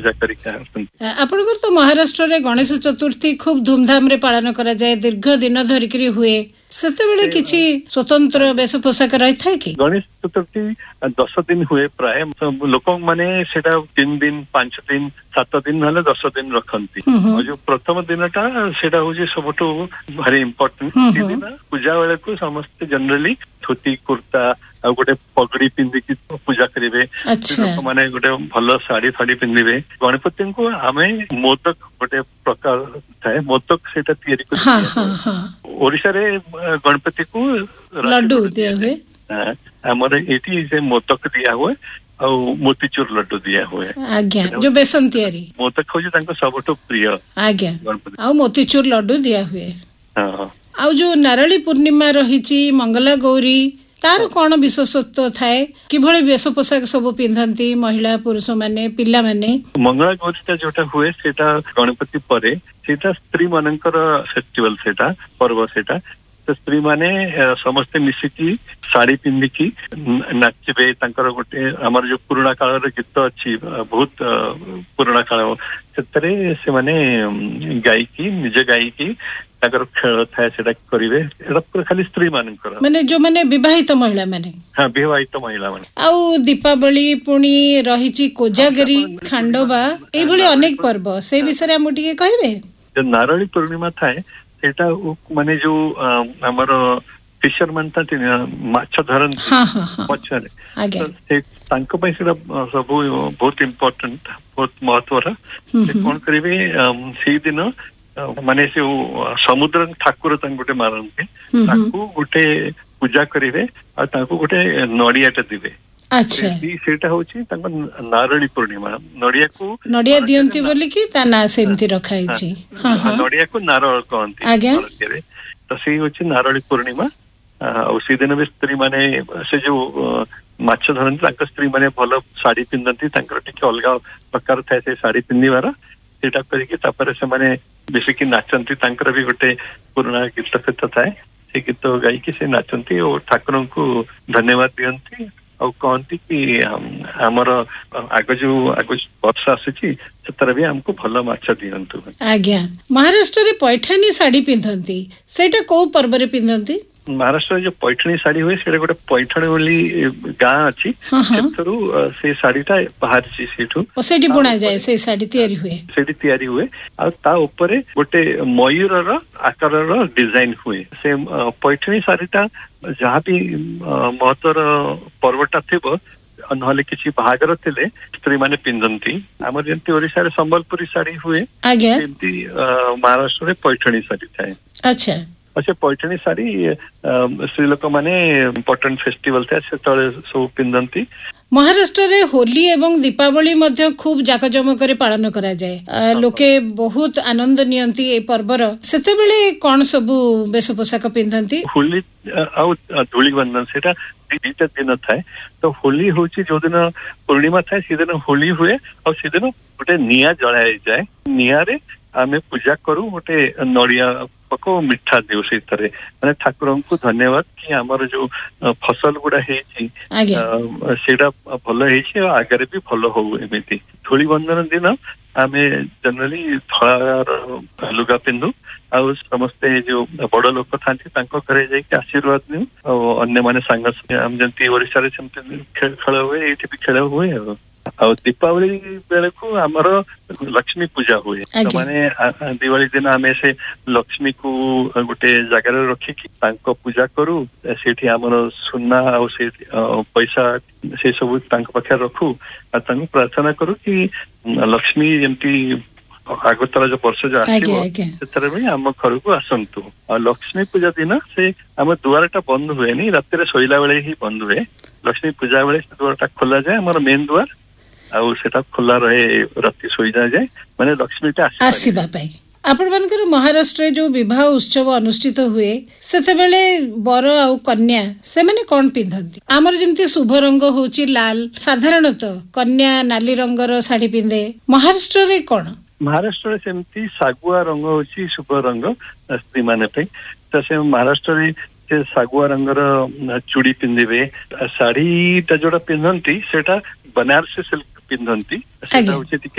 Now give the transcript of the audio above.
पूजा करके आपनकर तो महाराष्ट्र रे गणेश चतुर्थी खूब धूमधाम रे पालन करा जाए दीर्घ दिन धरिकरी हुए सेते बेले किछि स्वतंत्र वेश पोशाक रही था कि गणेश चतुर्थी 10 दिन हुए प्राय लोक माने सेटा 3 दिन 5 दिन 7 दिन ना 10 दिन रखती और जो प्रथम दिनटा सेटा होजे सबटो भारी इंपोर्टेंट दिन पूजा बेले को समस्त जनरली धोती कुर्ता आ गोटे पगड़ी पिंदी पूजा करेंगे लोक माने गोटे भल साड़ी फाड़ी पिंधे गणपति को आमे मोदक गोटे प्रकार थाए मोदक सेटा तैयारी कर ओडिशा रे गणपति को लड्डू दिया हुए हमर एटी से मोदक दिया हुए और मोतीचूर लड्डू दिया हुए आज्ञा जो बेसन तैयारी मोदक होजे तांको सबटो प्रिय आज्ञा आ मोतीचूर लड्डू दिया हुए हां आ जो नारळी पूर्णिमा रहिची मंगला गौरी तार कौन विशेषत्व थाए किभଳି वेश पोशाक सब पिंधंती महिला पुरुष माने पिल्ला माने मंगला गौरीटा जोटा हुए सेटा गणपति परे सेटा स्त्री मानकर फेस्टिवल सेटा पर्व सेटा तो स्त्री माने समस्त मिसिकी साड़ी पिंधिकी नाचबे तांकर गोटे हमर जो पुराना काल रे गीत अछि बहुत पुराना काल सेतरे से माने गायकी निज गायकी ताकर खेल थाए सेटा करिवे एटा खाली स्त्री मानकर माने जो माने विवाहित महिला माने हां विवाहित महिला माने आउ दीपावली पुणी रहिची कोजागरी खांडोबा ए भली अनेक पर्व से विषय हम टिके कहबे जो नारळी पूर्णिमा थाए सेटा माने जो हमर फिशरमैन ता माछ धरन पछरे से तांको पय सेटा सब बहुत इंपोर्टेंट बहुत महत्वरा से कोन करिवे से दिन माने से समुद्र ठाकुर तांको गोटे मारनते ताको गोटे पूजा करिवे आ ताको गोटे नडियाटा दिबे अच्छा सेटा होची तांको नारळी पूर्णिमा नडिया दियंती बोली कि ता ना सेमती रखाई छी हां नडिया को नारळ कहंती आज्ञा तो से होची नारळी पूर्णिमा और से दिन भी स्त्री माने से जो माछ धरन तांको स्त्री माने भलो साड़ी पिंदंती तांकर टिके अलगा प्रकार थाए से साड़ी पिंदिवारा सेटा करिके तापर से माने बेसिकली नाचंती तांकर भी गोटे पुराना गीत फेत थाए से गीत गाई के से नाचंती और ठाकुर को धन्यवाद दियंती और कहती कि हमर आग जो वर्ष आसी से भी हमको भल माछ दियंतु आज्ञा महाराष्ट्र रे पैठानी साड़ी पिंधंती सेटा को पर्व रे पिंधंती महाराष्ट्र जो पैठणी साड़ी हुए सेटा गोटे पैठणी बोली गाँ अछि सेथरु से साड़ीटा बाहर छी सेठु सेठी बुना जाए से साड़ी तयारी हुए सेठी तयारी हुए आ ता ऊपर गोटे मयूर रो आकार रो डिजाइन हुए से पैठणी साड़ीटा जहाँ भी महत्वर पर्वटा थिबो नहले किसी बाहागर थिले स्त्री माने पिंधंती हमर जंती ओडिसा रे संबलपुरी साड़ी हुए आज्ञा जंती महाराष्ट्र रे पैठणी साड़ी थाए अच्छा अच्छा पैठणी साड़ी स्त्री लोक माने इम्पोर्टेंट फेस्टिवल था से तळे सब पिंधंती महाराष्ट्र रे होली एवं दीपावली मध्य खूब जाकजमक रे पालन करा जाए लोके बहुत आनंद नियंती ए पर्वर सेते बेले कोन सब वेश पोशाक पिंधंती होली आ धूली बंधन सेटा दीटा दिन थाए तो होली होची जो दिन पूर्णिमा थाए से दिन होली हुए और से दिन गोटे निया जळाय जाए निया रे आमे पूजा करू गोटे नडिया पको मिठा देउ से तरे माने ठाकुर को धन्यवाद कि हमर जो फसल गुडा हेची सेटा भलो हेची आगरे भी भलो हो एमिति धूली बंधन दिन आमे जनरली धळा लुगा पिंधु आ समस्ते जो बड़ लोक थांती तांको करे जाय कि आशीर्वाद निउ और अन्य माने सांग हम जंती ओडिसा रे समते खेल हुए एठी भी खेल हुए और दीपावली बेले को हमर लक्ष्मी पूजा हुए तो माने दिवाली दिन आमे से लक्ष्मी को गोटे जगह रे रखी कि तांको पूजा करू सेठी हमर सुन्ना और से पैसा से सब तांको पाखे रखू आ तांको प्रार्थना करू कि लक्ष्मी जंती आगतरा जो वर्ष जो आसीबो सेतरे भी हम घर को आसंतु और लक्ष्मी पूजा दिन से हम दुआरटा बंद हुए नहीं रात रे सोइला बेले ही बंद हुए लक्ष्मी पूजा बेले दुआरटा खोला जाए हमर मेन दुआर आउ सेटा खोला रहे राति सोई जाए माने लक्ष्मीटा आसीबा पाई आपण मानकर महाराष्ट्र जो विवाह उत्सव अनुष्ठित हुए सेते बेले बर आ कन्या से माने कोन पिंधंती हमर जेमती शुभ रंग होची लाल साधारणतः कन्या नाली रंगर साड़ी पिंधे महाराष्ट्र रे कोन महाराष्ट्र रे सेमती सागुआ रंग होची शुभ रंग स्त्री माने पे त से महाराष्ट्र रे से सागुआ रंगर चूड़ी पिंदिबे साड़ी ता जोड़ा पिंधंती सेटा बनारसी सिल्क पिंधंती सेटा होची